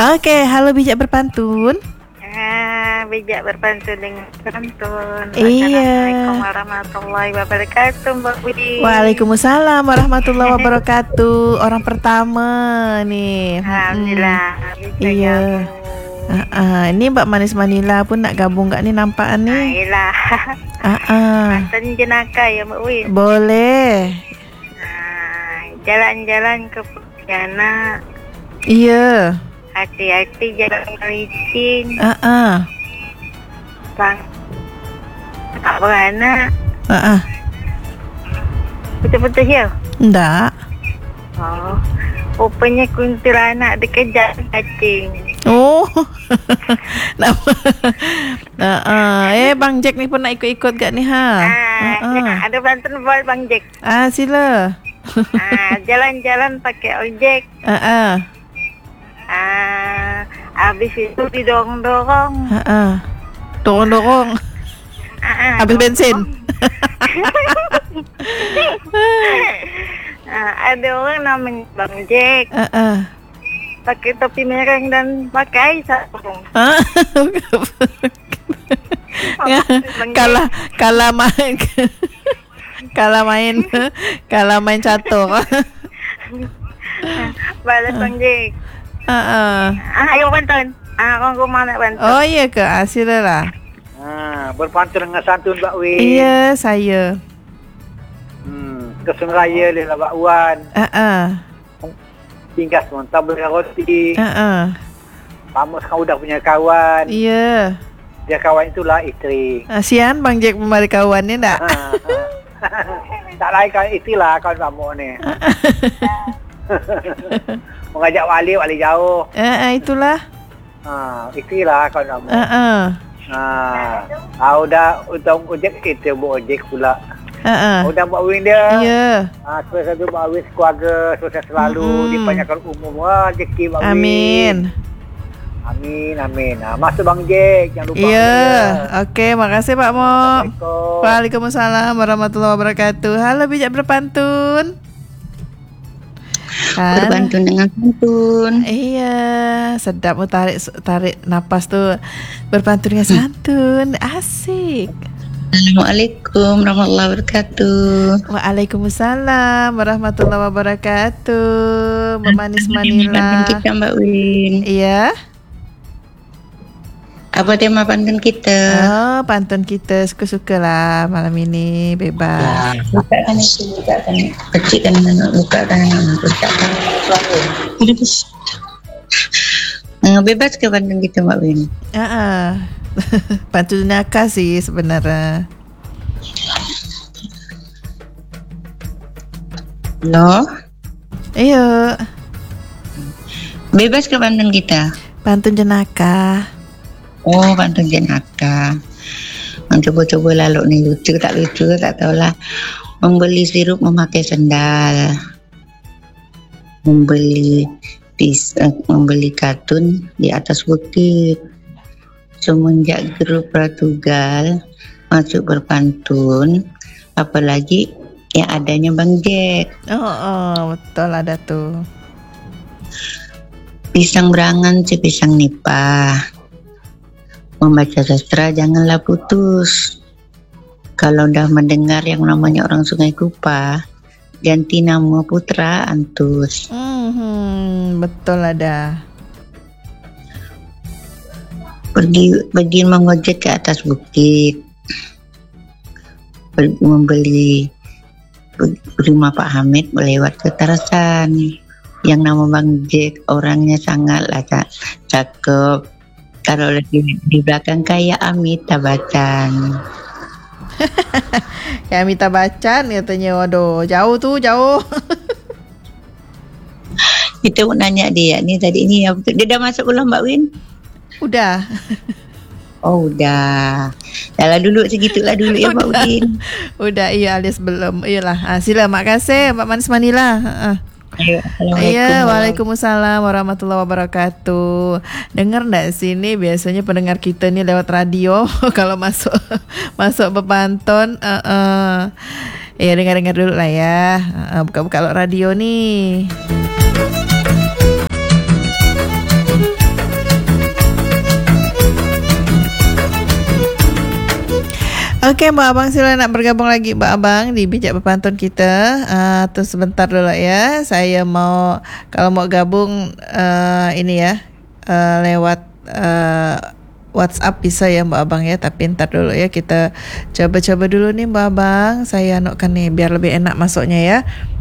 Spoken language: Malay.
Okey, halo bijak berpantun. Bijak berpantun dengan pantun. Iya. Assalamualaikum warahmatullahi wabarakatuh, Mbak Budi. Waalaikumsalam warahmatullahi wabarakatuh. Orang pertama nih. Alhamdulillah. Iya. Ini Mbak Manis Manila pun nak gabung gak ni nampak ni? Yelah. Pantun jenaka ya, Mbak Win. Boleh. Jalan-jalan ke Pontianak. Iya. Hati-hati jalan licin. Bang, tak beranak. Betul-betul ya? Enggak. Oh, rupanya kuntilanak dikejar cacing. Oh. Bang Jack ni pun nak ikut-ikut gak ni ha? Ada pantun buat Bang Jack. Sila. Jalan-jalan pakai ojek. Habis itu didorong-dorong. Dorong-dorong. Habis bensin. Ada orang namanya Bang Jack. Pakai topi merah dan pakai sarung. Kalah main catur. Balas Bang Jack. Ayo pantun. Orang rumah nak pantun. Oh iya ke? Silalah. Berpantun dengan santun Mbak Win. Iya, saya. Kesun raya lah Mbak Wan. Tinggal sementara beli roti. Pamus kan udah punya kawan. Iya. Dia kawan itulah isteri. Sian Bang Jack memberi kawan ni tak? Tak lain kawan istilah kawan kamu ni. Mengajak wali jauh. Itulah. Istilah kawan kamu. Udah untung ojek kita buat ojek pula. Udah Mbak Win dia. Iya. Satu Mbak Win keluarga sukses selalu, dipanjangkan umur rezeki Mbak Win. Amin. Amin. Masuk Bang Jack, jangan lupa. Iya. Okey, makasih Pak Mo. Waalaikumsalam warahmatullahi wabarakatuh. Halo bijak berpantun. Berpantun dengan santun. Iya, sedap mu tarik napas tu. Berpantun dengan santun. Asik. Assalamualaikum warahmatullahi wabarakatuh. Waalaikumsalam warahmatullahi wabarakatuh. Mbak Manis Manila. Pantun kita Mbak Win. Iya. Apa tema pantun kita? Pantun kita suka-sukalah malam ini, bebas. Bukakan itu, bukakan. Kecilkan bukakan. Bebas ke pantun kita Mbak Win? Pantun nakal sih sebenarnya. Loh? Ayo. Bebas ke pantun kita? Pantun jenaka. Oh, pantun jenaka. Coba-coba lalu nih, lucu tak tahulah. Membeli sirup memakai sendal. Membeli kartun di atas bukit. Semenjak grup Pratugal masuk berpantun, apalagi yang adanya Bang Jack. Betul ada tuh. Pisang berangan sepisang nipah. Membaca sastra janganlah putus. Kalau dah mendengar yang namanya orang Sungai Kupah, ganti nama putra Antus. Betul ada. Pergi mengojek ke atas bukit. Pergi membeli rumah Pak Hamid melewat ke Tarasan. Yang nama Bang Jack orangnya sangatlah cakep. Taruh di belakang kayak Amitabh Bachchan. Kayak Amitabh Bachchan katanya. Waduh, jauh. Kita mau nanya dia ni tadi ni apa tu? Dia dah masuk belum Mbak Win? Udah. Oh udah. Dah dulu segitulah dulu ya Mbak Win. Udah iya alias belum. Iyalah. Sila makasih Mbak Manis Manila. Iya, waalaikumsalam warahmatullahi wabarakatuh. Dengar ndak sini biasanya pendengar kita ni lewat radio kalau masuk berpantun. Ya dengar dulu lah ya. Buka-buka radio ni. Oke Mbak Abang, sila nak bergabung lagi Mbak Abang di bijak berpantun kita. Terus sebentar dulu ya. Saya mau, kalau mau gabung ini ya, lewat WhatsApp bisa ya Mbak Abang ya. Tapi ntar dulu ya, kita coba-coba dulu nih Mbak Abang. Saya anukkan nih biar lebih enak masuknya ya.